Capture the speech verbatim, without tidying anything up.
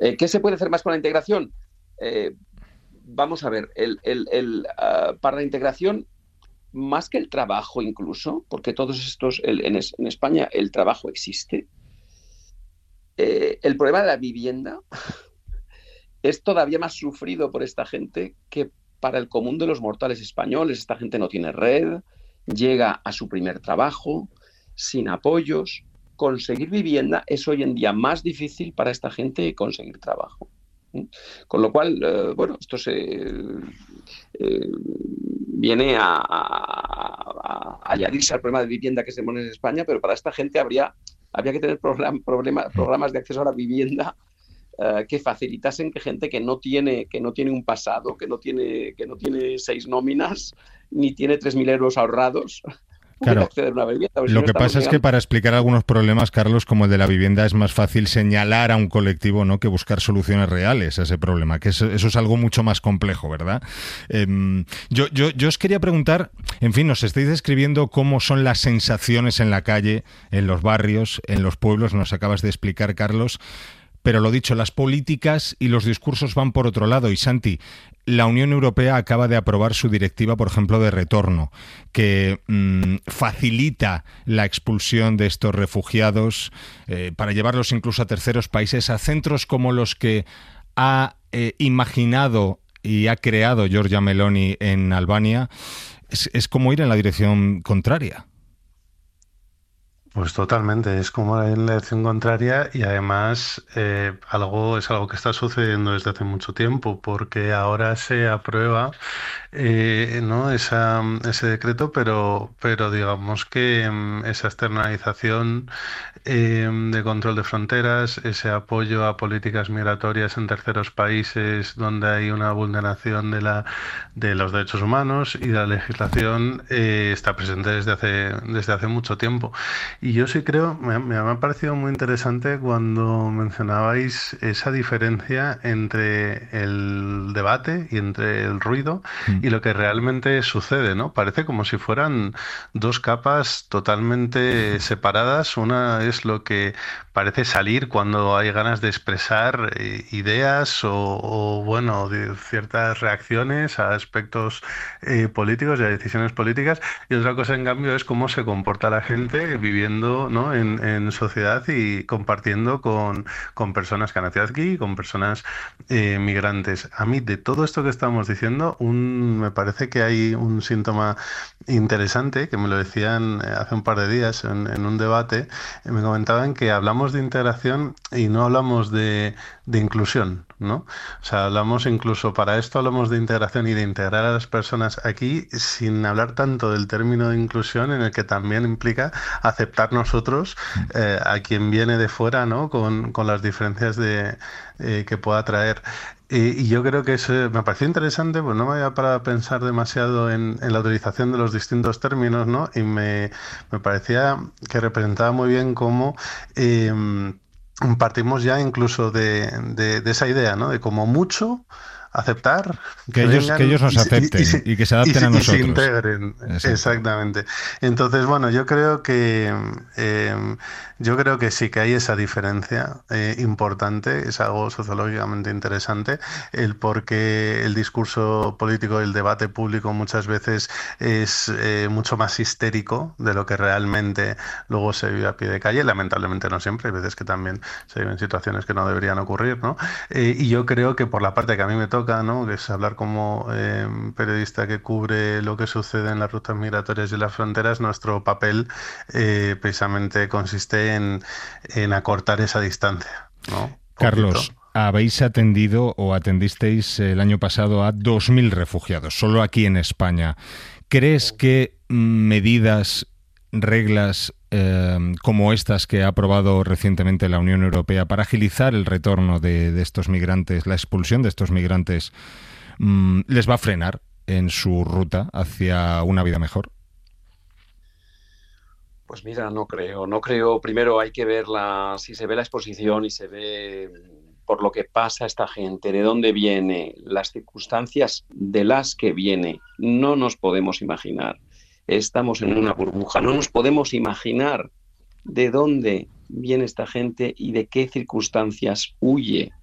Eh, ¿Qué se puede hacer más con la integración? Eh, vamos a ver, el, el, el, uh, para la integración, más que el trabajo incluso, porque todos estos, el, en, es, en España el trabajo existe, eh, el problema de la vivienda es todavía más sufrido por esta gente que para el común de los mortales españoles. Esta gente no tiene red, llega a su primer trabajo, sin apoyos. Conseguir vivienda es hoy en día más difícil para esta gente que conseguir trabajo. Con lo cual, eh, bueno, esto se eh, viene a, a, a añadirse al problema de vivienda que se pone en España, pero para esta gente habría, habría que tener program, problema, programas de acceso a la vivienda Uh, que facilitasen que gente que no tiene que no tiene un pasado, que no tiene que no tiene seis nóminas ni tiene tres mil euros ahorrados pueda claro. acceder a una vivienda. Lo si no que pasa es que para explicar algunos problemas, Carlos, como el de la vivienda, es más fácil señalar a un colectivo, ¿no?, que buscar soluciones reales a ese problema, que eso, eso es algo mucho más complejo, ¿verdad? Eh, yo, yo, yo os quería preguntar, en fin, nos estáis describiendo cómo son las sensaciones en la calle, en los barrios, en los pueblos, nos acabas de explicar, Carlos. Pero lo dicho, las políticas y los discursos van por otro lado. Y Santi, la Unión Europea acaba de aprobar su directiva, por ejemplo, de retorno, que mmm, facilita la expulsión de estos refugiados eh, para llevarlos incluso a terceros países, a centros como los que ha eh, imaginado y ha creado Giorgia Meloni en Albania. Es, es como ir en la dirección contraria. Pues totalmente, es como en la dirección contraria y además eh, algo es algo que está sucediendo desde hace mucho tiempo, porque ahora se aprueba eh, ¿no? Esa, ese decreto, pero, pero digamos que um, esa externalización eh, de control de fronteras, ese apoyo a políticas migratorias en terceros países donde hay una vulneración de, la, de los derechos humanos y de la legislación eh, está presente desde hace, desde hace mucho tiempo. Y yo sí creo, me, me ha parecido muy interesante cuando mencionabais esa diferencia entre el debate y entre el ruido mm. y lo que realmente sucede, ¿no? Parece como si fueran dos capas totalmente separadas. Una es lo que parece salir cuando hay ganas de expresar eh, ideas o, o, bueno, de ciertas reacciones a aspectos eh, políticos y a decisiones políticas. Y otra cosa, en cambio, es cómo se comporta la gente viviendo, ¿no?, en, en sociedad y compartiendo con, con personas que han nacido aquí, con personas eh, migrantes. A mí, de todo esto que estamos diciendo, un, me parece que hay un síntoma interesante, que me lo decían hace un par de días en, en un debate, me comentaban que hablamos de integración y no hablamos de, de inclusión, ¿no? O sea, hablamos incluso para esto, hablamos de integración y de integrar a las personas aquí sin hablar tanto del término de inclusión, en el que también implica aceptar nosotros eh, a quien viene de fuera, ¿no?, con, con las diferencias de, eh, que pueda traer. Eh, y yo creo que eso me pareció interesante, pues no me había parado a pensar demasiado en, en la utilización de los distintos términos, ¿no? Y me, me parecía que representaba muy bien cómo eh, partimos ya incluso de, de, de esa idea, ¿no?, de como mucho aceptar que, que ellos que ellos nos y, acepten y, y, y que se adapten y, a nosotros y se integren. Exacto. Exactamente. Entonces, bueno, yo creo que eh, yo creo que sí que hay esa diferencia eh, importante, es algo sociológicamente interesante, el por qué el discurso político, el debate público muchas veces es eh, mucho más histérico de lo que realmente luego se vive a pie de calle. Lamentablemente no siempre, hay veces que también se viven situaciones que no deberían ocurrir, ¿no? Eh, y yo creo que por la parte que a mí me toca, ¿no?, que es hablar como eh, periodista que cubre lo que sucede en las rutas migratorias y las fronteras, nuestro papel eh, precisamente consiste en, en acortar esa distancia, ¿no? Carlos, habéis atendido o atendisteis el año pasado a dos mil refugiados, solo aquí en España. ¿Crees que medidas, reglas eh, como estas que ha aprobado recientemente la Unión Europea para agilizar el retorno de, de estos migrantes, la expulsión de estos migrantes, mmm, les va a frenar en su ruta hacia una vida mejor? Pues mira, no creo, no creo. Primero hay que ver la, si se ve la exposición y se ve por lo que pasa esta gente, de dónde viene, las circunstancias de las que viene, no nos podemos imaginar. Estamos en una burbuja, no nos podemos imaginar de dónde viene esta gente y de qué circunstancias huye.